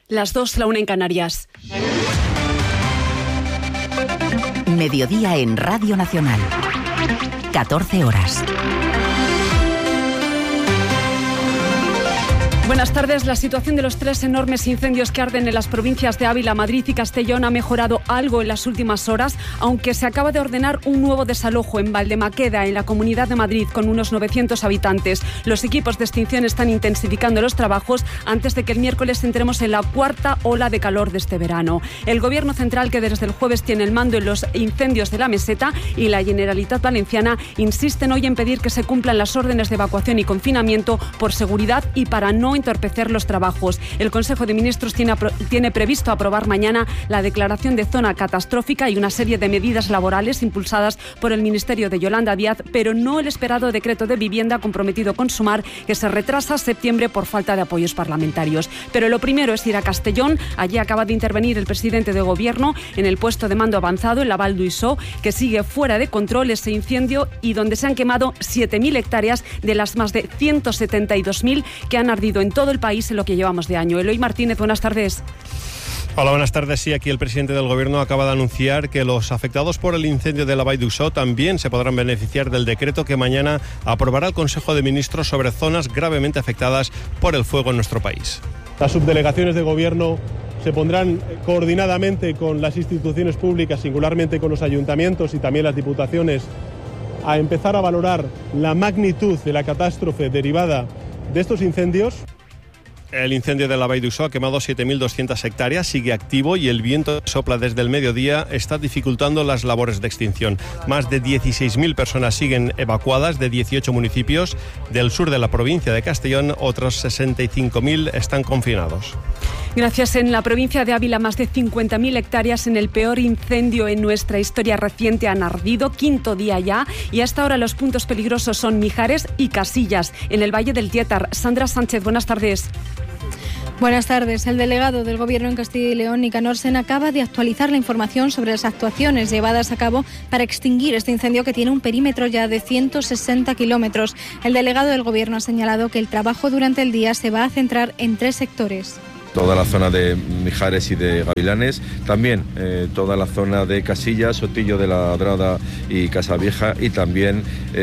Las 2, la 1 en Canarias. Mediodía en Radio Nacional. 14 horas. Buenas tardes. La situación de los 3 enormes incendios que arden en las provincias de Ávila, Madrid y Castellón ha mejorado algo en las últimas horas, aunque se acaba de ordenar un nuevo desalojo en Valdemaqueda, en la Comunidad de Madrid, con unos 900 habitantes. Los equipos de extinción están intensificando los trabajos antes de que el miércoles entremos en la 4ª ola de calor de este verano. El Gobierno central, que desde el jueves tiene el mando en los incendios de la Meseta, y la Generalitat Valenciana insisten hoy en pedir que se cumplan las órdenes de evacuación y confinamiento por seguridad y para no entorpecer los trabajos. El Consejo de Ministros tiene previsto aprobar mañana la declaración de zona catastrófica y una serie de medidas laborales impulsadas por el Ministerio de Yolanda Díaz, pero no el esperado decreto de vivienda comprometido con Sumar, que se retrasa a septiembre por falta de apoyos parlamentarios. Pero lo primero es ir a Castellón. Allí acaba de intervenir el presidente de Gobierno en el puesto de mando avanzado, en la Val d'Uixó, que sigue fuera de control ese incendio y donde se han quemado 7.000 hectáreas de las más de 172.000 que han ardido en todo el país en lo que llevamos de año. Eloy Martínez, buenas tardes. Hola, buenas tardes. Sí, aquí el presidente del Gobierno acaba de anunciar que los afectados por el incendio de la Vall d'Uixó también se podrán beneficiar del decreto que mañana aprobará el Consejo de Ministros sobre zonas gravemente afectadas por el fuego en nuestro país. Las subdelegaciones de Gobierno se pondrán coordinadamente con las instituciones públicas, singularmente con los ayuntamientos y también las diputaciones, a empezar a valorar la magnitud de la catástrofe derivada de estos incendios. El incendio de la Vall d'Uixó ha quemado 7.200 hectáreas, sigue activo y el viento que sopla desde el mediodía está dificultando las labores de extinción. Más de 16.000 personas siguen evacuadas de 18 municipios del sur de la provincia de Castellón. Otros 65.000 están confinados. Gracias. En la provincia de Ávila, más de 50.000 hectáreas en el peor incendio en nuestra historia reciente han ardido, 5º día ya, y hasta ahora los puntos peligrosos son Mijares y Casillas, en el Valle del Tietar. Sandra Sánchez, buenas tardes. Buenas tardes. El delegado del Gobierno en Castilla y León, Nicanor Sena, acaba de actualizar la información sobre las actuaciones llevadas a cabo para extinguir este incendio que tiene un perímetro ya de 160 kilómetros. El delegado del Gobierno ha señalado que el trabajo durante el día se va a centrar en 3 sectores. Toda la zona de Mijares y de Gavilanes, también toda la zona de Casillas, Sotillo de la Ladrada y Casavieja, y también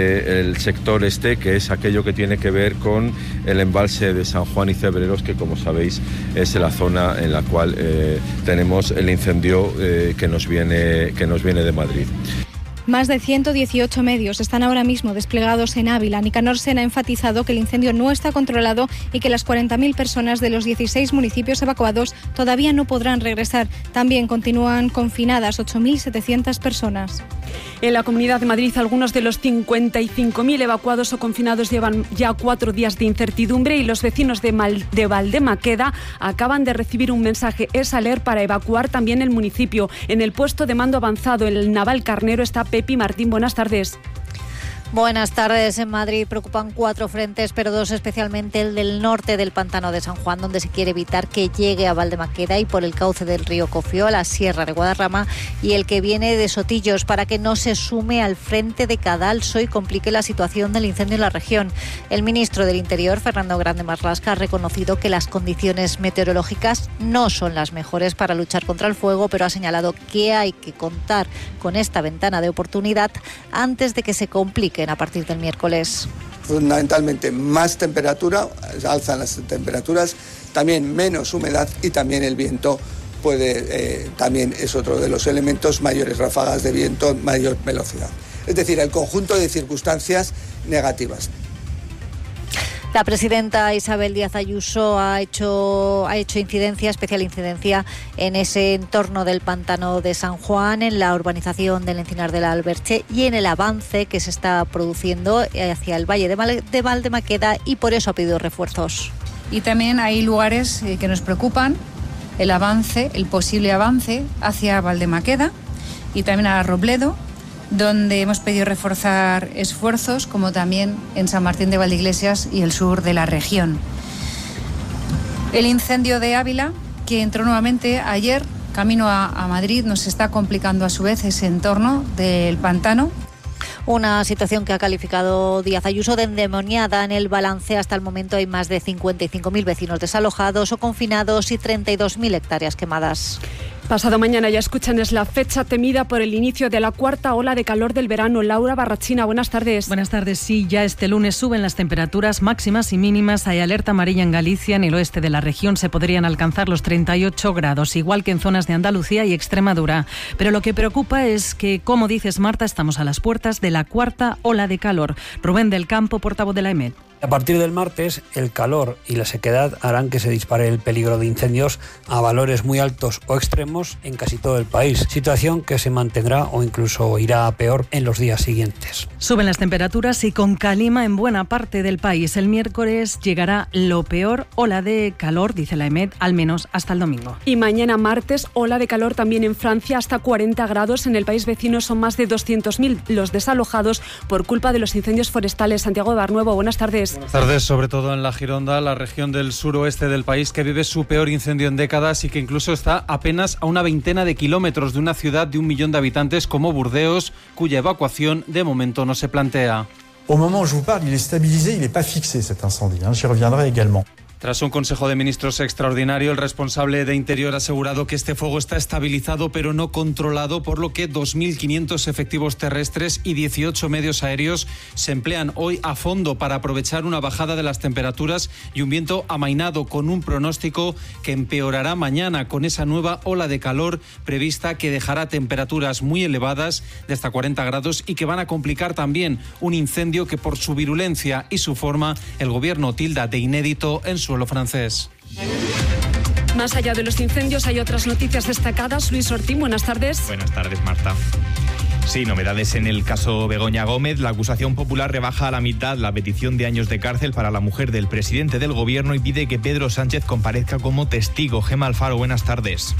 el sector este, que es aquello que tiene que ver con el embalse de San Juan y Cebreros, que como sabéis es la zona en la cual tenemos el incendio que nos viene de Madrid. Más de 118 medios están ahora mismo desplegados en Ávila. Nicanor Sena ha enfatizado que el incendio no está controlado y que las 40.000 personas de los 16 municipios evacuados todavía no podrán regresar. También continúan confinadas 8.700 personas. En la Comunidad de Madrid, algunos de los 55.000 evacuados o confinados llevan ya 4 días de incertidumbre y los vecinos de Valdemaqueda acaban de recibir un mensaje. Es aler para evacuar también el municipio. En el puesto de mando avanzado, en el Naval Carnero, está Pepi Martín. Buenas tardes. Buenas tardes. En Madrid preocupan 4 frentes, pero 2 especialmente, el del norte del pantano de San Juan, donde se quiere evitar que llegue a Valdemaqueda, y por el cauce del río Cofió a la Sierra de Guadarrama, y el que viene de Sotillos, para que no se sume al frente de Cadalso y complique la situación del incendio en la región. El ministro del Interior, Fernando Grande Marlaska, ha reconocido que las condiciones meteorológicas no son las mejores para luchar contra el fuego, pero ha señalado que hay que contar con esta ventana de oportunidad antes de que se complique a partir del miércoles. Fundamentalmente más temperatura, alzan las temperaturas, también menos humedad y también el viento también es otro de los elementos, mayores ráfagas de viento, mayor velocidad. Es decir, el conjunto de circunstancias negativas. La presidenta Isabel Díaz Ayuso ha hecho especial incidencia en ese entorno del pantano de San Juan, en la urbanización del Encinar de la Alberche y en el avance que se está produciendo hacia el Valle de Valdemaqueda, y por eso ha pedido refuerzos. Y también hay lugares que nos preocupan, el posible avance hacia Valdemaqueda y también a Robledo, donde hemos pedido reforzar esfuerzos, como también en San Martín de Valdeiglesias y el sur de la región. El incendio de Ávila, que entró nuevamente ayer camino a Madrid, nos está complicando a su vez ese entorno del pantano. Una situación que ha calificado Díaz Ayuso de endemoniada. En el balance hasta el momento hay más de 55.000 vecinos desalojados o confinados y 32.000 hectáreas quemadas. Pasado mañana, ya escuchan, es la fecha temida por el inicio de la cuarta ola de calor del verano. Laura Barrachina, buenas tardes. Buenas tardes. Sí, ya este lunes suben las temperaturas máximas y mínimas. Hay alerta amarilla en Galicia. En el oeste de la región se podrían alcanzar los 38 grados, igual que en zonas de Andalucía y Extremadura. Pero lo que preocupa es que, como dices, Marta, estamos a las puertas de la cuarta ola de calor. Rubén del Campo, portavoz de la EMET. A partir del martes, el calor y la sequedad harán que se dispare el peligro de incendios a valores muy altos o extremos en casi todo el país, situación que se mantendrá o incluso irá a peor en los días siguientes. Suben las temperaturas y con calima en buena parte del país. El miércoles llegará lo peor, ola de calor, dice la EMET, al menos hasta el domingo. Y mañana martes, ola de calor también en Francia, hasta 40 grados. En el país vecino son más de 200.000 los desalojados por culpa de los incendios forestales. Santiago de Barnuevo, buenas tardes. Buenas tardes, sobre todo en la Gironda, la región del suroeste del país, que vive su peor incendio en décadas y que incluso está apenas a una veintena de kilómetros de una ciudad de 1 millón de habitantes como Burdeos, cuya evacuación de momento no se plantea. Au moment où je vous parle, il est stabilisé, il n'est pas fixé cet incendie. J'y reviendrai également. Tras un Consejo de Ministros extraordinario, el responsable de Interior ha asegurado que este fuego está estabilizado pero no controlado, por lo que 2.500 efectivos terrestres y 18 medios aéreos se emplean hoy a fondo para aprovechar una bajada de las temperaturas y un viento amainado, con un pronóstico que empeorará mañana con esa nueva ola de calor prevista que dejará temperaturas muy elevadas de hasta 40 grados y que van a complicar también un incendio que, por su virulencia y su forma, el gobierno tilda de inédito en suelo francés. Más allá de los incendios hay otras noticias destacadas. Luis Ortín, buenas tardes. Buenas tardes, Marta. Sí, novedades en el caso Begoña Gómez. La acusación popular rebaja a la mitad la petición de años de cárcel para la mujer del presidente del gobierno y pide que Pedro Sánchez comparezca como testigo. Gemma Alfaro, buenas tardes.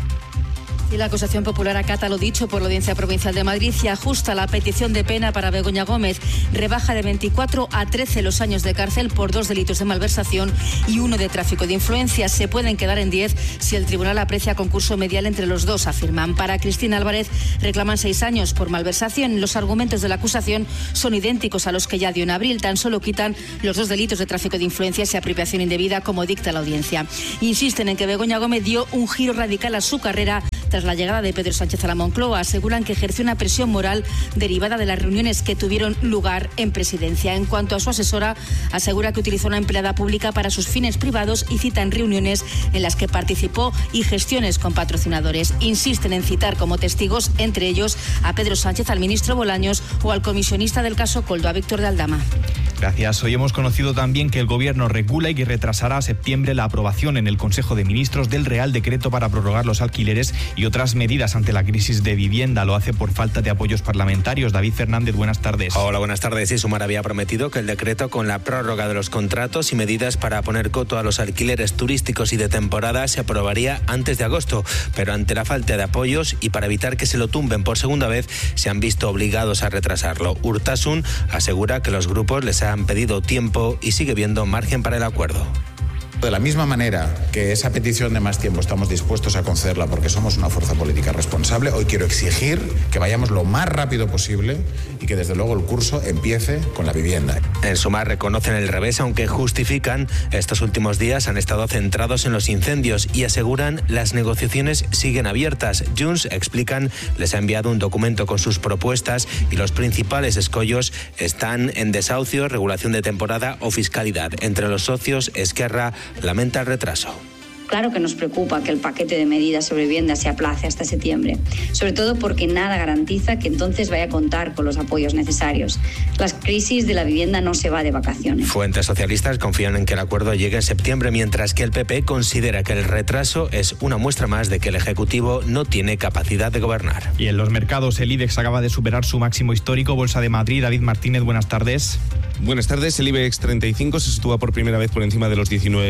Y la acusación popular acata lo dicho por la Audiencia Provincial de Madrid y ajusta la petición de pena para Begoña Gómez. Rebaja de 24 a 13 los años de cárcel por 2 delitos de malversación y 1 de tráfico de influencias. Se pueden quedar en 10 si el tribunal aprecia concurso medial entre los dos, afirman. Para Cristina Álvarez reclaman 6 años por malversación. Los argumentos de la acusación son idénticos a los que ya dio en abril. Tan solo quitan los 2 delitos de tráfico de influencias y apropiación indebida, como dicta la audiencia. Insisten en que Begoña Gómez dio un giro radical a su carrera tras la llegada de Pedro Sánchez a la Moncloa. Aseguran que ejerció una presión moral derivada de las reuniones que tuvieron lugar en presidencia. En cuanto a su asesora, asegura que utilizó una empleada pública para sus fines privados y citan reuniones en las que participó y gestiones con patrocinadores. Insisten en citar como testigos, entre ellos, a Pedro Sánchez, al ministro Bolaños o al comisionista del caso Koldo, a Víctor de Aldama. Gracias. Hoy hemos conocido también que el Gobierno regula y que retrasará a septiembre la aprobación en el Consejo de Ministros del Real Decreto para prorrogar los alquileres y otras medidas ante la crisis de vivienda. Lo hace por falta de apoyos parlamentarios. David Fernández, buenas tardes. Hola, buenas tardes. Sí, Sumar había prometido que el decreto con la prórroga de los contratos y medidas para poner coto a los alquileres turísticos y de temporada se aprobaría antes de agosto, pero ante la falta de apoyos y para evitar que se lo tumben por segunda vez, se han visto obligados a retrasarlo. Urtasun asegura que los grupos les han pedido tiempo y sigue viendo margen para el acuerdo. De la misma manera que esa petición de más tiempo estamos dispuestos a concederla porque somos una fuerza política responsable, hoy quiero exigir que vayamos lo más rápido posible y que desde luego el curso empiece con la vivienda. En Sumar reconocen el revés, aunque justifican estos últimos días han estado centrados en los incendios y aseguran las negociaciones siguen abiertas. Junts, explican, les ha enviado un documento con sus propuestas y los principales escollos están en desahucio, regulación de temporada o fiscalidad. Entre los socios, Esquerra lamenta el retraso. Claro que nos preocupa que el paquete de medidas sobre vivienda se aplace hasta septiembre, sobre todo porque nada garantiza que entonces vaya a contar con los apoyos necesarios. La crisis de la vivienda no se va de vacaciones. Fuentes socialistas confían en que el acuerdo llegue en septiembre, mientras que el PP considera que el retraso es una muestra más de que el Ejecutivo no tiene capacidad de gobernar. Y en los mercados, el IBEX acaba de superar su máximo histórico. Bolsa de Madrid, David Martínez, buenas tardes. Buenas tardes. El IBEX 35 se sitúa por primera vez por encima de los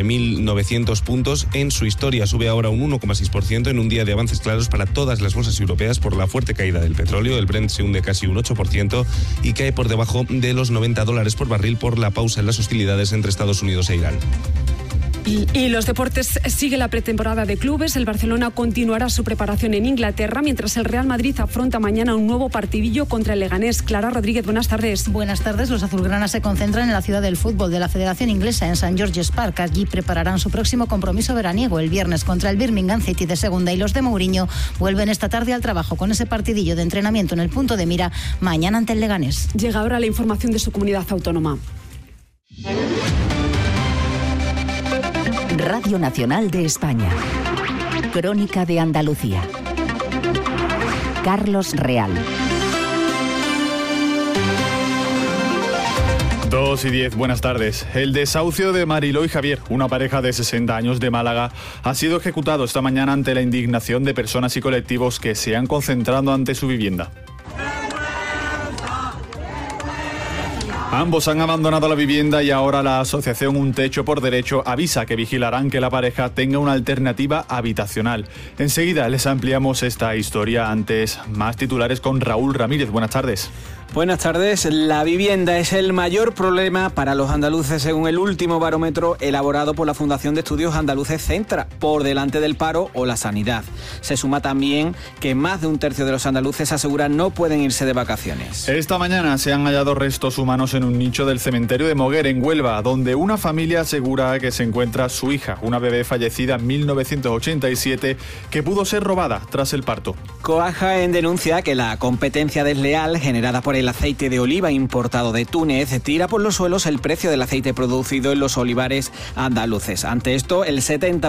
19.900 puntos en su historia. Sube ahora un 1,6% en un día de avances claros para todas las bolsas europeas por la fuerte caída del petróleo. El Brent se hunde casi un 8% y cae por debajo de los $90 por barril por la pausa en las hostilidades entre Estados Unidos e Irán. Y los deportes, sigue la pretemporada de clubes. El Barcelona continuará su preparación en Inglaterra, mientras el Real Madrid afronta mañana un nuevo partidillo contra el Leganés. Clara Rodríguez, buenas tardes. Buenas tardes. Los azulgranas se concentran en la ciudad del fútbol de la Federación Inglesa, en St. George's Park. Allí prepararán su próximo compromiso veraniego el viernes contra el Birmingham City de segunda, y los de Mourinho vuelven esta tarde al trabajo con ese partidillo de entrenamiento en el punto de mira mañana ante el Leganés. Llega ahora la información de su comunidad autónoma. Radio Nacional de España. Crónica de Andalucía. Carlos Real. 2:10, buenas tardes. El desahucio de Mariló y Javier, una pareja de 60 años de Málaga, ha sido ejecutado esta mañana ante la indignación de personas y colectivos que se han concentrado ante su vivienda. Ambos han abandonado la vivienda y ahora la asociación Un Techo por Derecho avisa que vigilarán que la pareja tenga una alternativa habitacional. Enseguida les ampliamos esta historia. Antes, más titulares con Raúl Ramírez. Buenas tardes. Buenas tardes. La vivienda es el mayor problema para los andaluces según el último barómetro elaborado por la Fundación de Estudios Andaluces Centra, por delante del paro o la sanidad. Se suma también que más de un tercio de los andaluces aseguran no pueden irse de vacaciones. Esta mañana se han hallado restos humanos en un nicho del cementerio de Moguer, en Huelva, donde una familia asegura que se encuentra su hija, una bebé fallecida en 1987, que pudo ser robada tras el parto. COAG denuncia que la competencia desleal generada por el aceite de oliva importado de Túnez tira por los suelos el precio del aceite producido en los olivares andaluces. Ante esto, el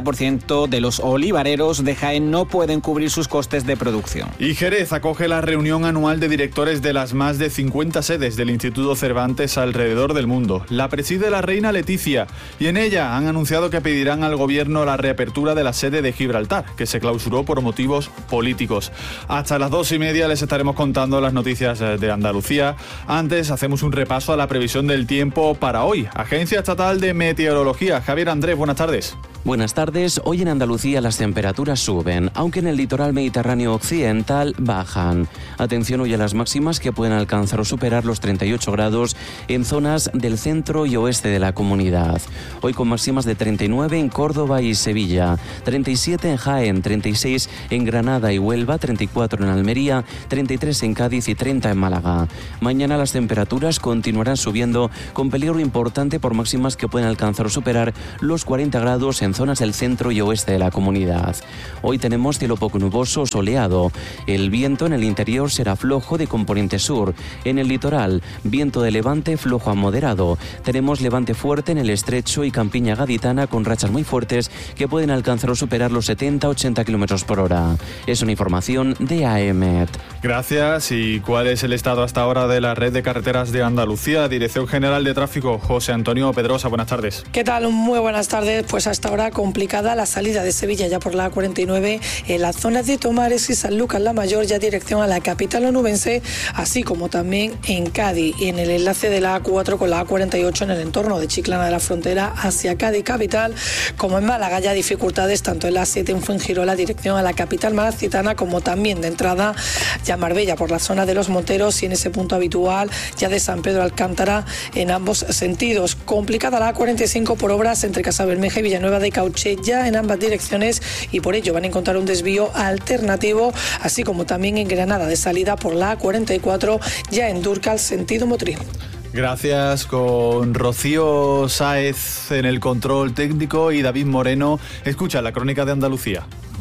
70% de los olivareros de Jaén no pueden cubrir sus costes de producción. Y Jerez acoge la reunión anual de directores de las más de 50 sedes del Instituto Cervantes alrededor del mundo. La preside la reina Leticia y en ella han anunciado que pedirán al gobierno la reapertura de la sede de Gibraltar, que se clausuró por motivos políticos. Hasta las 2:30 les estaremos contando las noticias de Andalucía. Antes hacemos un repaso a la previsión del tiempo para hoy. Agencia Estatal de Meteorología. Javier Andrés, buenas tardes. Buenas tardes. Hoy en Andalucía las temperaturas suben, aunque en el litoral mediterráneo occidental bajan. Atención hoy a las máximas, que pueden alcanzar o superar los 38 grados en zonas del centro y oeste de la comunidad. Hoy con máximas de 39 en Córdoba y Sevilla, 37 en Jaén, 36 en Granada y Huelva, 34 en Almería, 33 en Cádiz y 30 en Málaga. Mañana las temperaturas continuarán subiendo, con peligro importante por máximas que pueden alcanzar o superar los 40 grados en zonas del centro y oeste de la comunidad. Hoy tenemos cielo poco nuboso, soleado. El viento en el interior será flojo de componente sur. En el litoral, viento de levante flojo a moderado. Tenemos levante fuerte en el estrecho y campiña gaditana, con rachas muy fuertes que pueden alcanzar o superar los 70-80 km por hora. Es una información de AEMET. Gracias. ¿Y cuál es el estado hasta ahora de la red de carreteras de Andalucía? Dirección General de Tráfico, José Antonio Pedrosa, buenas tardes. ¿Qué tal? Muy buenas tardes. Pues hasta ahora complicada la salida de Sevilla ya por la A49 en las zonas de Tomares y Sanlúcar la Mayor, ya dirección a la capital onubense, así como también en Cádiz y en el enlace de la A4 con la A48 en el entorno de Chiclana de la Frontera hacia Cádiz capital, como en Málaga ya dificultades tanto en la A7 en Fuengirola dirección a la capital malacitana, como también de entrada ya Marbella por la zona de Los Monteros y en ese punto habitual ya de San Pedro Alcántara en ambos sentidos. Complicada la A45 por obras entre Casabermeja y Villanueva de Cauché ya en ambas direcciones, y por ello van a encontrar un desvío alternativo, así como también en Granada de salida por la A44 ya en Dúrcal sentido Motril. Gracias, con Rocío Sáez en el control técnico y David Moreno. Escucha la crónica de Andalucía.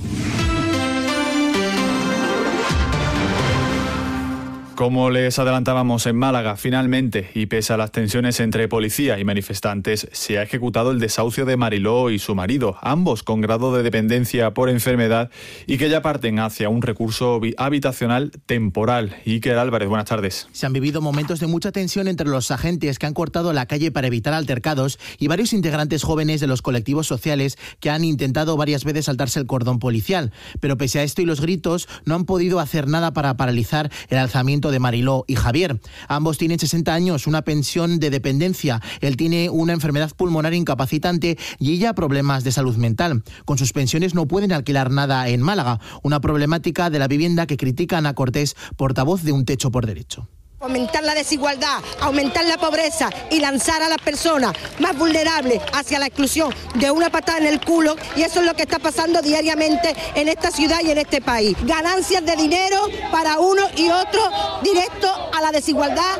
Como les adelantábamos, en Málaga, finalmente, y pese a las tensiones entre policía y manifestantes, se ha ejecutado el desahucio de Mariló y su marido, ambos con grado de dependencia por enfermedad y que ya parten hacia un recurso habitacional temporal. Iker Álvarez, buenas tardes. Se han vivido momentos de mucha tensión entre los agentes que han cortado la calle para evitar altercados y varios integrantes jóvenes de los colectivos sociales que han intentado varias veces saltarse el cordón policial. Pero pese a esto y los gritos, no han podido hacer nada para paralizar el alzamiento de Mariló y Javier. Ambos tienen 60 años, una pensión de dependencia. Él tiene una enfermedad pulmonar incapacitante y ella problemas de salud mental. Con sus pensiones no pueden alquilar nada en Málaga, una problemática de la vivienda que critica Ana Cortés, portavoz de Un Techo por Derecho. Aumentar la desigualdad, aumentar la pobreza y lanzar a las personas más vulnerables hacia la exclusión de una patada en el culo, y eso es lo que está pasando diariamente en esta ciudad y en este país. Ganancias de dinero para uno y otro, directo a la desigualdad,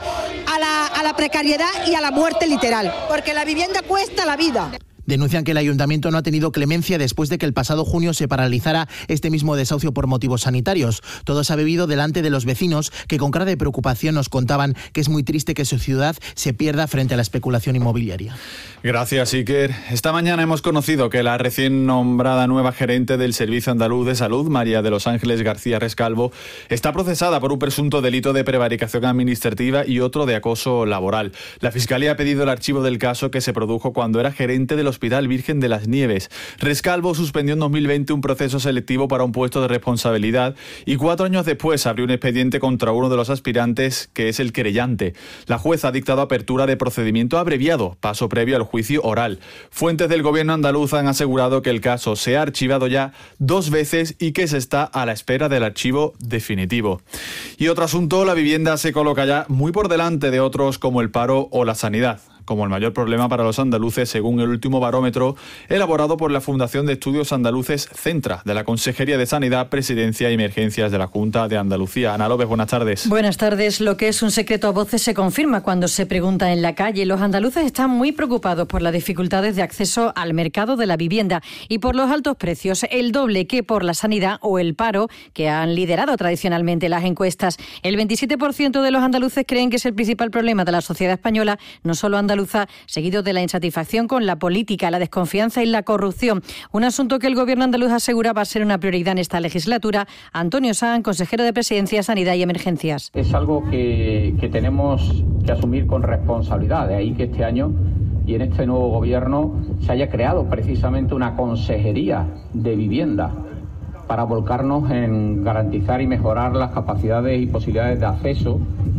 a la precariedad y a la muerte literal, porque la vivienda cuesta la vida. Denuncian que el ayuntamiento no ha tenido clemencia después de que el pasado junio se paralizara este mismo desahucio por motivos sanitarios. Todo se ha bebido delante de los vecinos, que con cara de preocupación nos contaban que es muy triste que su ciudad se pierda frente a la especulación inmobiliaria. Gracias, Iker. Esta mañana hemos conocido que la recién nombrada nueva gerente del Servicio Andaluz de Salud, María de los Ángeles García Rescalvo, está procesada por un presunto delito de prevaricación administrativa y otro de acoso laboral. La Fiscalía ha pedido el archivo del caso, que se produjo cuando era gerente del Hospital Virgen de las Nieves. Rescalvo suspendió en 2020 un proceso selectivo para un puesto de responsabilidad y 4 años después abrió un expediente contra uno de los aspirantes, que es el querellante. La jueza ha dictado apertura de procedimiento abreviado, paso previo al juicio oral. Fuentes del gobierno andaluz han asegurado que el caso se ha archivado ya 2 veces y que se está a la espera del archivo definitivo. Y otro asunto, la vivienda se coloca ya muy por delante de otros como el paro o la sanidad, como el mayor problema para los andaluces, según el último barómetro elaborado por la Fundación de Estudios Andaluces Centra, de la Consejería de Sanidad, Presidencia y Emergencias de la Junta de Andalucía. Ana López, buenas tardes. Buenas tardes. Lo que es un secreto a voces se confirma cuando se pregunta en la calle. Los andaluces están muy preocupados por las dificultades de acceso al mercado de la vivienda y por los altos precios, el doble que por la sanidad o el paro, que han liderado tradicionalmente las encuestas. El 27% de los andaluces creen que es el principal problema de la sociedad española, no solo andaluza, seguido de la insatisfacción con la política, la desconfianza y la corrupción. Un asunto que el gobierno andaluz asegura va a ser una prioridad en esta legislatura. Antonio Sanz, consejero de Presidencia, Sanidad y Emergencias. Es algo que tenemos que asumir con responsabilidad. De ahí que este año y en este nuevo gobierno se haya creado precisamente una consejería de vivienda para volcarnos en garantizar y mejorar las capacidades y posibilidades de acceso,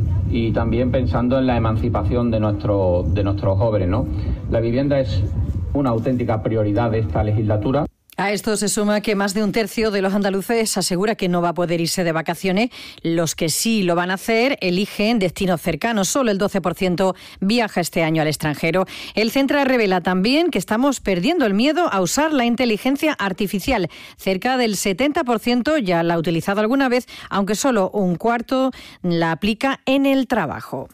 y también pensando en la emancipación de nuestros jóvenes, ¿no? La vivienda es una auténtica prioridad de esta legislatura. A esto se suma que más de un tercio de los andaluces asegura que no va a poder irse de vacaciones. Los que sí lo van a hacer eligen destinos cercanos. Solo el 12% viaja este año al extranjero. El Centra revela también que estamos perdiendo el miedo a usar la inteligencia artificial. Cerca del 70% ya la ha utilizado alguna vez, aunque solo un cuarto la aplica en el trabajo.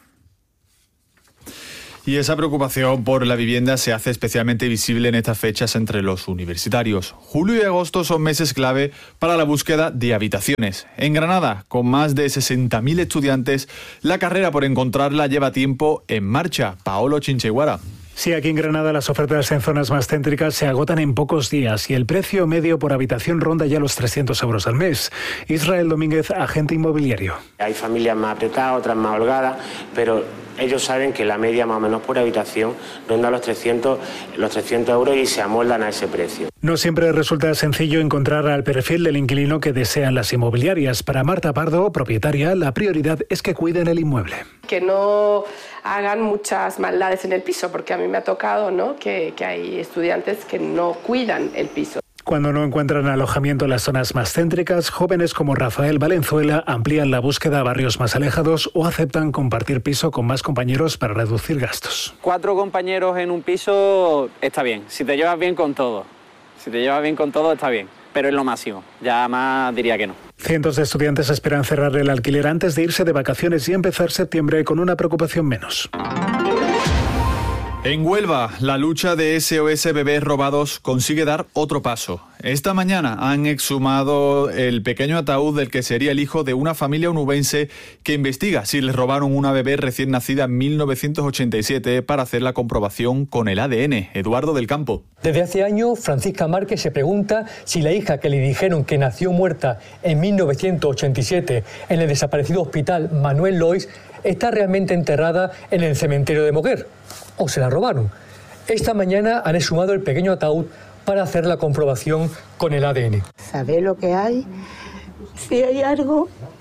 Y esa preocupación por la vivienda se hace especialmente visible en estas fechas entre los universitarios. Julio y agosto son meses clave para la búsqueda de habitaciones. En Granada, con más de 60.000 estudiantes, la carrera por encontrarla lleva tiempo en marcha. Paolo Chincheguara. Sí, aquí en Granada las ofertas en zonas más céntricas se agotan en pocos días y el precio medio por habitación ronda ya los 300 euros al mes. Israel Domínguez, agente inmobiliario. Hay familias más apretadas, otras más holgadas, pero ellos saben que la media más o menos por habitación ronda los 300 euros y se amoldan a ese precio. No siempre resulta sencillo encontrar al perfil del inquilino que desean las inmobiliarias. Para Marta Pardo, propietaria, la prioridad es que cuiden el inmueble. Que no hagan muchas maldades en el piso, porque a mí me ha tocado, ¿no?, que hay estudiantes que no cuidan el piso. Cuando no encuentran alojamiento en las zonas más céntricas, jóvenes como Rafael Valenzuela amplían la búsqueda a barrios más alejados o aceptan compartir piso con más compañeros para reducir gastos. 4 compañeros en un piso está bien, si te llevas bien con todo. Si te llevas bien con todo está bien, pero es lo máximo, ya más diría que no. Cientos de estudiantes esperan cerrar el alquiler antes de irse de vacaciones y empezar septiembre con una preocupación menos. En Huelva, la lucha de SOS Bebés Robados consigue dar otro paso. Esta mañana han exhumado el pequeño ataúd del que sería el hijo de una familia onubense que investiga si les robaron una bebé recién nacida en 1987 para hacer la comprobación con el ADN. Eduardo del Campo. Desde hace años, Francisca Márquez se pregunta si la hija que le dijeron que nació muerta en 1987 en el desaparecido hospital Manuel Lois está realmente enterrada en el cementerio de Moguer, o se la robaron. Esta mañana han exhumado el pequeño ataúd para hacer la comprobación con el ADN. Saber lo que hay, si hay algo,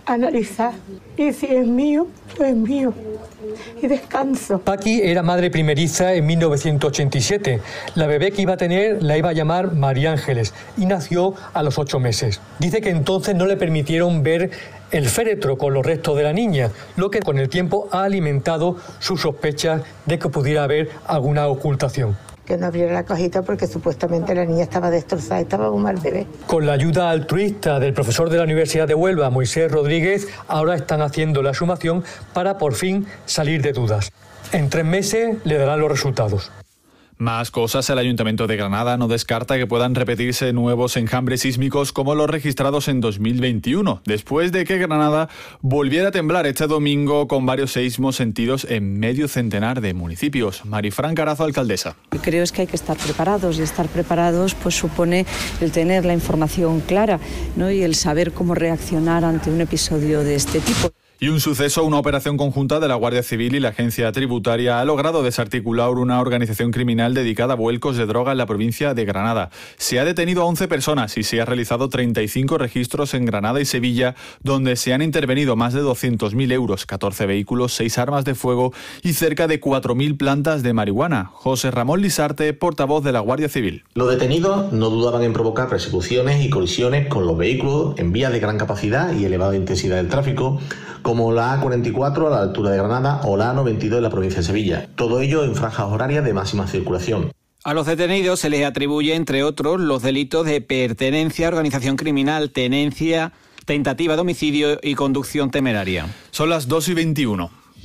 analizar. Y si es mío, pues es mío. Y descanso. Paqui era madre primeriza en 1987. La bebé que iba a tener la iba a llamar María Ángeles y nació a los 8 meses. Dice que entonces no le permitieron ver el féretro con los restos de la niña, lo que con el tiempo ha alimentado sus sospechas de que pudiera haber alguna ocultación. Que no abriera la cajita porque supuestamente la niña estaba destrozada, estaba como el bebé. Con la ayuda altruista del profesor de la Universidad de Huelva, Moisés Rodríguez, ahora están haciendo la exhumación para por fin salir de dudas. En 3 meses le darán los resultados. Más cosas, el Ayuntamiento de Granada no descarta que puedan repetirse nuevos enjambres sísmicos como los registrados en 2021, después de que Granada volviera a temblar este domingo con varios seísmos sentidos en medio centenar de municipios. Marifran Carazo, alcaldesa. Creo es que hay que estar preparados y estar preparados pues supone el tener la información clara, ¿no? Y el saber cómo reaccionar ante un episodio de este tipo. Y un suceso, una operación conjunta de la Guardia Civil y la Agencia Tributaria ha logrado desarticular una organización criminal dedicada a vuelcos de droga en la provincia de Granada. Se ha detenido a 11 personas y se ha realizado 35 registros en Granada y Sevilla, donde se han intervenido más de 200.000 euros, 14 vehículos, 6 armas de fuego y cerca de 4.000 plantas de marihuana. José Ramón Lisarte, portavoz de la Guardia Civil. Los detenidos no dudaban en provocar persecuciones y colisiones con los vehículos en vías de gran capacidad y elevada intensidad del tráfico, como la A44 a la altura de Granada o la A92 en la provincia de Sevilla. Todo ello en franjas horarias de máxima circulación. A los detenidos se les atribuye, entre otros, los delitos de pertenencia a organización criminal, tenencia, tentativa de homicidio y conducción temeraria. Son las 2:21.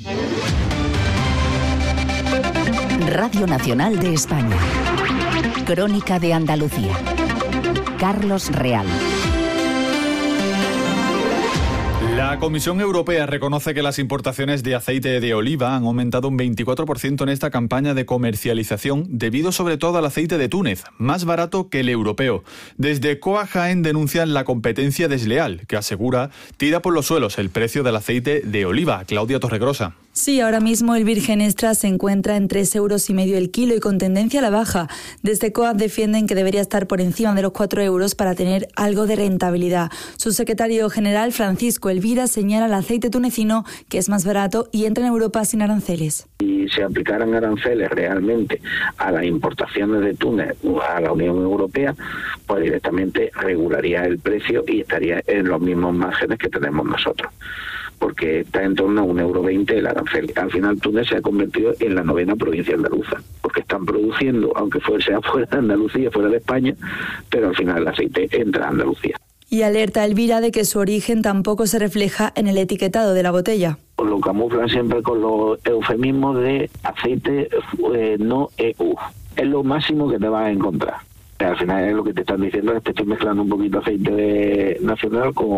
Radio Nacional de España. Crónica de Andalucía. Carlos Real. La Comisión Europea reconoce que las importaciones de aceite de oliva han aumentado un 24% en esta campaña de comercialización, debido sobre todo al aceite de Túnez, más barato que el europeo. Desde COA Jaén denuncian la competencia desleal, que asegura tira por los suelos el precio del aceite de oliva. Claudia Torregrosa. Sí, ahora mismo el virgen extra se encuentra en 3,5 euros el kilo y con tendencia a la baja. Desde COAP defienden que debería estar por encima de los 4 euros para tener algo de rentabilidad. Su secretario general, Francisco Elvira, señala el aceite tunecino, que es más barato y entra en Europa sin aranceles. Si se aplicaran aranceles realmente a las importaciones de Túnez a la Unión Europea, pues directamente regularía el precio y estaría en los mismos márgenes que tenemos nosotros, porque está en torno a 1,20 € el arancel. Al final Túnez se ha convertido en la 9ª provincia andaluza, porque están produciendo, aunque sea fuera de Andalucía, fuera de España, pero al final el aceite entra a Andalucía. Y alerta Elvira de que su origen tampoco se refleja en el etiquetado de la botella. Lo camuflan siempre con los eufemismos de aceite no EU. Es lo máximo que te vas a encontrar. Al final es lo que te están diciendo, es que te estoy mezclando un poquito aceite nacional con